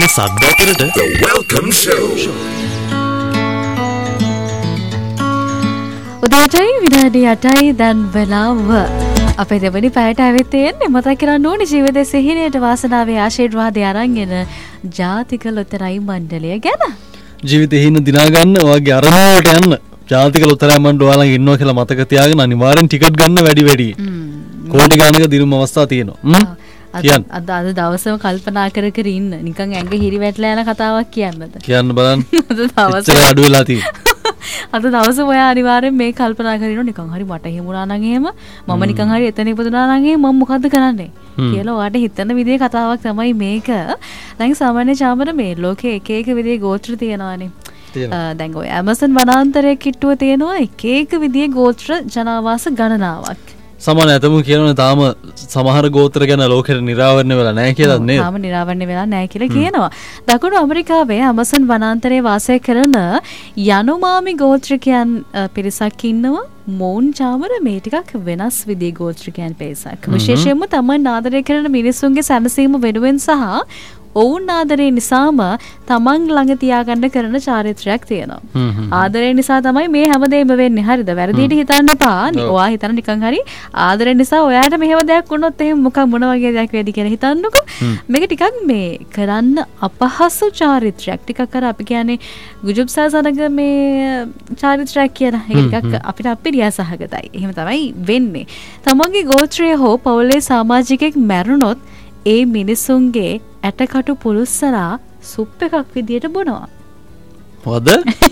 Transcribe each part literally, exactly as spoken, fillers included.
තියෙන සද්ද අතරට The Welcome Show. උදේටයි විනාඩි අටයි දැන් වෙලාව. අපේ දෙවනි පැයට ඇවිත් තියෙන්නේ මතක් කරන්න ඕනේ ජීවිතයේ සිහිනයට වාසනාවේ ආශිර්වාදය අරන් එන ජාතික ලොතරැයි මණ්ඩලය ගැන. ජීවිතේ හින දිනා ගන්න ඔයගේ අරමුණට යන්න ජාතික ලොතරැයි මණ්ඩල ඔයාලගේ ඉන්නවා කියලා මතක තියාගෙන අනිවාර්යෙන් ටිකට් ගන්න වැඩි වැඩි. කෝටි ගානක දිනුම අවස්ථා තියෙනවා. අද අද දවසම කල්පනා කර කර ඉන්න නිකන් ඇඟ හිරි වැටලා යන කතාවක් කියන්නද? කියන්න බලන්න. අද දවස අඩු වෙලා තියෙනවා. අද දවස ඔයා අනිවාර්යෙන් මේ කල්පනා කරගෙන නිකන් හරි මට හිමුණා නම් එහෙම මම නිකන් හරි එතන ඉපදුනා නම් එහෙම මම මොකද්ද කරන්නේ කියලා ඔයාට හිතන විදිහේ කතාවක් තමයි මේක. දැන් සාමාන්‍ය චාමර මේ ලෝකේ එක එක විදිහේ ගෝත්‍ර තියෙනවානේ. දැන් ඔය ඇමසන් වනාන්තරයේ කිට්ටුව තියෙනවා එක එක විදිහේ ගෝත්‍ර ජනාවාස ගණනාවක්. සමාන ඇතමුන් කියනවනේ තාම සමහර ගෝත්‍ර ගැන ලෝකෙට නිරාවරණය වෙලා නැහැ කියලා නේද? තාම නිරාවරණය වෙලා නැහැ කියලා කියනවා. දකුණු ඇමරිකාවේ ඇමසන් වනාන්තරයේ වාසය කරන යනුමාමි ගෝත්‍රිකයන් පිරිසක් ඉන්නවා. මොවුන් චාමර මේ ටිකක් වෙනස් විදිහේ ගෝත්‍රිකයන් පිරිසක්. විශේෂයෙන්ම තමන් ආදරය කරන මිනිසුන්ගේ සැනසීම වෙනුවෙන් සහ ඔවුන් ආදරේ නිසාම තමන් ළඟ තියාගන්න කරන චාරිත්‍රයක් තියෙනවා. ආදරේ නිසා තමයි මේ හැමදේම වෙන්නේ. හරිද? වැරදියට හිතන්න එපා. ඔයා හිතන නිකන් හරි ආදරේ නිසා ඔයාට මෙහෙම දෙයක් වුණොත් එහෙම මොකක් මොන වගේ දෙයක් වෙයිද කියලා හිතන්නකෝ. මේක ටිකක් මේ කරන්න අපහසු චාරිත්‍රයක්. ටිකක් අර අපි කියන්නේ ගුජුබ්සාසනක මේ චාරිත්‍රයක් කියලා. ඒක ටිකක් අපිට අපිරියා සහගතයි. එහෙම තමයි වෙන්නේ. තමන්ගේ ගෝත්‍රය හෝ පවුලේ සමාජිකෙක් මැරුණොත් ඒ මිනිසුන්ගේ ඇටකටු පුලුස්සලා සුප් එකක් විදියට බොනවා. මොකද?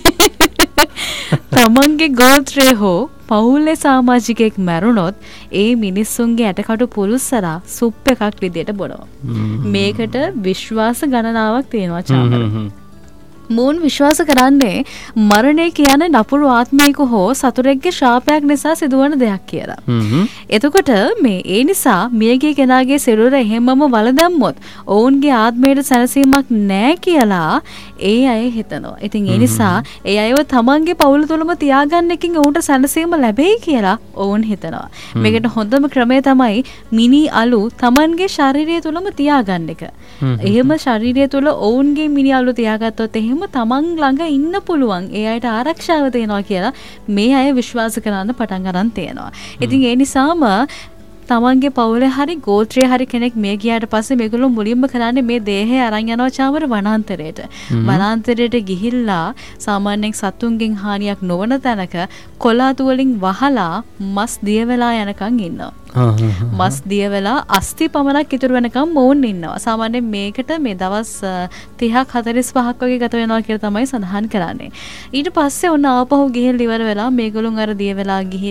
තමන්ගේ ගෝත්‍රය හෝ පවුලේ සමාජිකයෙක් මැරුණොත් ඒ මිනිස්සුන්ගේ ඇටකටු පුලුස්සලා සුප් එකක් විදියට බොනවා. මේකට විශ්වාස ගණනාවක් තියෙනවා චාමර. මූන් විශ්වාස කරන්නේ මරණය කියන්නේ නපුරු ආත්මයක හෝ සතුරෙක්ගේ ශාපයක් නිසා සිදුවන දෙයක් කියලා. එතකොට මේ ඒ නිසා මියගිය කෙනාගේ සිරුර එහෙමම වල දැම්මොත් ඔවුන්ගේ ආත්මයට සැනසීමක් නැහැ කියලා ඒ අය හිතනවා. ඉතින් ඒ නිසා ඒ අයව තමන්ගේ පවුල තුලම තියාගන්න එකකින් ඔවුන්ට සැනසීම ලැබෙයි කියලා ඔවුන් හිතනවා. මේකට හොඳම ක්‍රමය තමයි මිනි අලු තමන්ගේ ශරීරය තුලම තියාගන්න එක. එහෙම ශරීරය තුල ඔවුන්ගේ මිනි අලු තියාගත්තොත් එහෙම තමන් ළඟ ඉන්න පුළුවන්. ඒ අයට ආරක්ෂාව තියෙනවා කියලා මේ අය විශ්වාස කරන්න පටන් ගන්න තියෙනවා. ඉතින් ඒ නිසාම තමන්ගේ පවුලේ හරි ගෝත්‍රයේ හරි කෙනෙක් මිය ගියාට පස්සේ මේගොල්ලෝ මුලින්ම කරන්නේ මේ දේහය අරන් යනවා චාමර වනාන්තරයට. වනාන්තරයට ගිහිල්ලා සාමාන්‍යයෙන් සතුන්ගෙන් හානියක් නොවන තැනක කොළාතු වලින් වහලා මස් දිය වෙලා යනකම් ඉන්නවා. මස් දිය වෙලා අස්ථි පමණක් ඉතුරු වෙනකම් මොවුන් ඉන්නවා. සාමාන්‍යයෙන් මේකට මේ දවස් තිහක් හතළිස් පහක් වගේ ගත වෙනවා කියලා තමයි සඳහන් කරන්නේ. ඊට පස්සේ ඔන්න ආපහු ගිහින් ඉවර වෙලා මේගොල්ලෝ අර දිය වෙලා ගිහින්